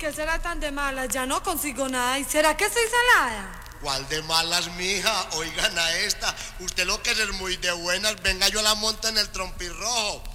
qué será tan de malas? Ya no consigo nada. ¿Y será que soy salada? ¿Cuál de malas, mija? Oigan a esta. Usted lo que es muy de buenas. Venga, yo la monto en el trompirrojo.